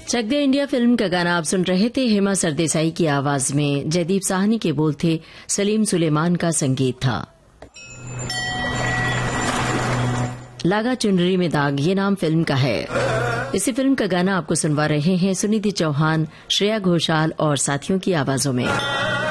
चक दे India film का गाना आप सुन रहे थे। हेमा सरदेसाई की आवाज में जयदीप साहनी के बोल थे, सलीम सुलेमान का संगीत था। लागा चुनरी में दाग ये नाम फिल्म का है। इसी फिल्म का गाना आपको सुनवा रहे हैं सुनिधि चौहान, श्रेया घोषाल और साथियों की आवाजों में।